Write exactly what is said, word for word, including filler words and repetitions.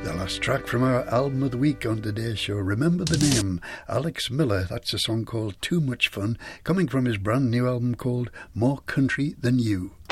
The last track from our album of the week on today's show. Remember the name, Alex Miller. That's a song called Too Much Fun, coming from his brand new album called More Country Than You.